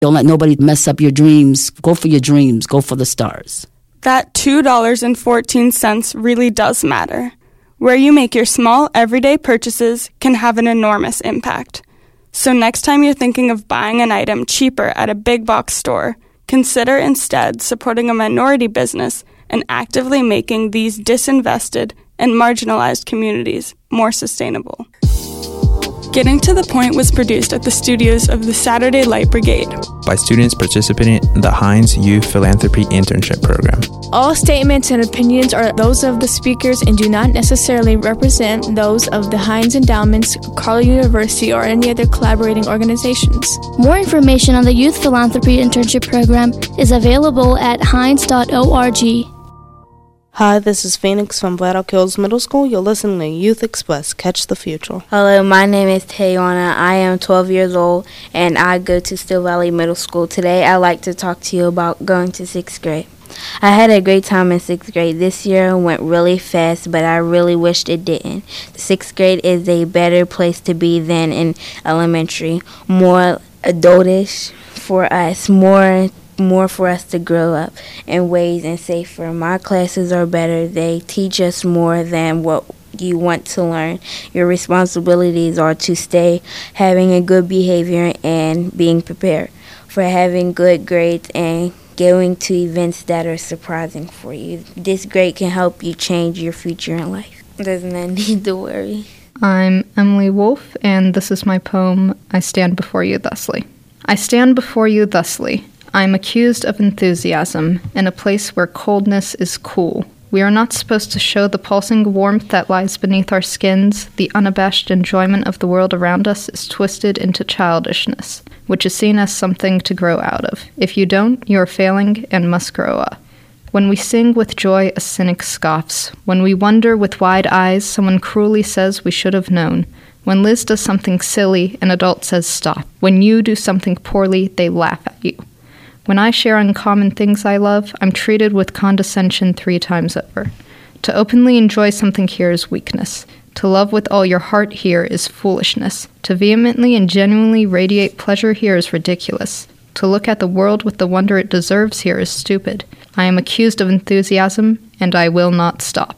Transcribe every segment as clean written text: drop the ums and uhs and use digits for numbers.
Don't let nobody mess up your dreams. Go for your dreams. Go for the stars. That $2.14 really does matter. Where you make your small, everyday purchases can have an enormous impact. So next time you're thinking of buying an item cheaper at a big box store, consider instead supporting a minority business and actively making these disinvested and marginalized communities more sustainable. Getting to the Point was produced at the studios of the Saturday Light Brigade by students participating in the Heinz Youth Philanthropy Internship Program. All statements and opinions are those of the speakers and do not necessarily represent those of the Heinz Endowments, Carleton University, or any other collaborating organizations. More information on the Youth Philanthropy Internship Program is available at heinz.org. Hi, this is Phoenix from Black Oak Hills Middle School. You're listening to Youth Express. Catch the future. Hello, my name is Tayana. I am 12 years old, and I go to Still Valley Middle School. Today, I'd like to talk to you about going to 6th grade. I had a great time in 6th grade. This year went really fast, but I really wished it didn't. 6th grade is a better place to be than in elementary. More adultish for us, more for us to grow up in ways and safer. My classes are better. They teach us more than what you want to learn. Your responsibilities are to stay having a good behavior and being prepared for having good grades and going to events that are surprising for you. This grade can help you change your future in life. Doesn't that need to worry? I'm Emily Wolfe, and this is my poem, I Stand Before You Thusly. I stand before you thusly. I am accused of enthusiasm in a place where coldness is cool. We are not supposed to show the pulsing warmth that lies beneath our skins. The unabashed enjoyment of the world around us is twisted into childishness, which is seen as something to grow out of. If you don't, you are failing and must grow up. When we sing with joy, a cynic scoffs. When we wonder with wide eyes, someone cruelly says we should have known. When Liz does something silly, an adult says stop. When you do something poorly, they laugh at you. When I share uncommon things I love, I'm treated with condescension 3 times over. To openly enjoy something here is weakness. To love with all your heart here is foolishness. To vehemently and genuinely radiate pleasure here is ridiculous. To look at the world with the wonder it deserves here is stupid. I am accused of enthusiasm, and I will not stop.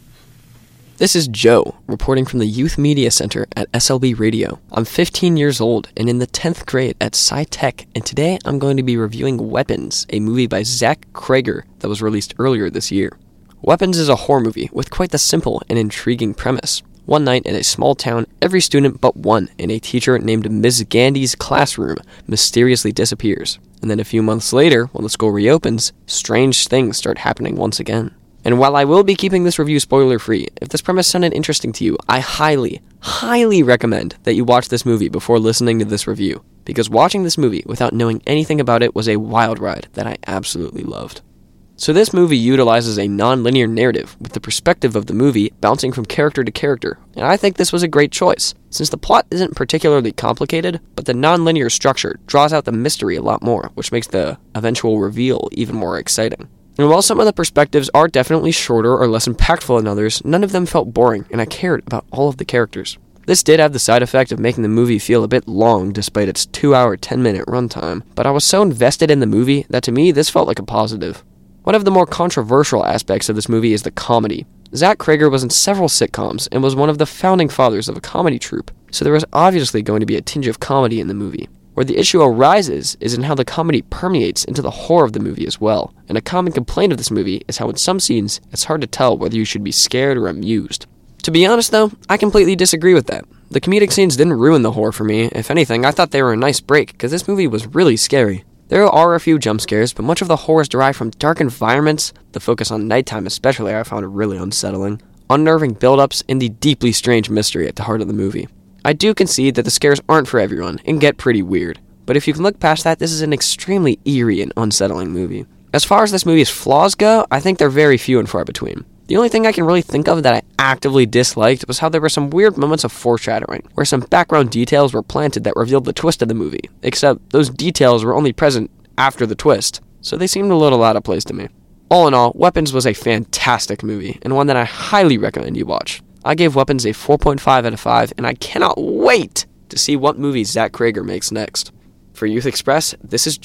This is Joe, reporting from the Youth Media Center at SLB Radio. I'm 15 years old and in the 10th grade at SciTech, and today I'm going to be reviewing Weapons, a movie by Zach Cregger that was released earlier this year. Weapons is a horror movie with quite the simple and intriguing premise. One night in a small town, every student but one in a teacher named Ms. Gandy's classroom mysteriously disappears. And then a few months later, when the school reopens, strange things start happening once again. And while I will be keeping this review spoiler-free, if this premise sounded interesting to you, I highly, highly recommend that you watch this movie before listening to this review, because watching this movie without knowing anything about it was a wild ride that I absolutely loved. So this movie utilizes a non-linear narrative, with the perspective of the movie bouncing from character to character, and I think this was a great choice, since the plot isn't particularly complicated, but the non-linear structure draws out the mystery a lot more, which makes the eventual reveal even more exciting. And while some of the perspectives are definitely shorter or less impactful than others, none of them felt boring, and I cared about all of the characters. This did have the side effect of making the movie feel a bit long despite its 2-hour, 10-minute runtime, but I was so invested in the movie that to me this felt like a positive. One of the more controversial aspects of this movie is the comedy. Zach Cregger was in several sitcoms and was one of the founding fathers of a comedy troupe, so there was obviously going to be a tinge of comedy in the movie. Where the issue arises is in how the comedy permeates into the horror of the movie as well, and a common complaint of this movie is how in some scenes it's hard to tell whether you should be scared or amused. To be honest though, I completely disagree with that. The comedic scenes didn't ruin the horror for me. If anything, I thought they were a nice break, because this movie was really scary. There are a few jump scares, but much of the horror is derived from dark environments, the focus on nighttime especially I found really unsettling, unnerving build-ups, and the deeply strange mystery at the heart of the movie. I do concede that the scares aren't for everyone, and get pretty weird, but if you can look past that, this is an extremely eerie and unsettling movie. As far as this movie's flaws go, I think they're very few and far between. The only thing I can really think of that I actively disliked was how there were some weird moments of foreshadowing, where some background details were planted that revealed the twist of the movie, except those details were only present after the twist, so they seemed a little out of place to me. All in all, Weapons was a fantastic movie, and one that I highly recommend you watch. I gave Weapons a 4.5 out of 5, and I cannot wait to see what movie Zach Cregger makes next. For Youth Express, this is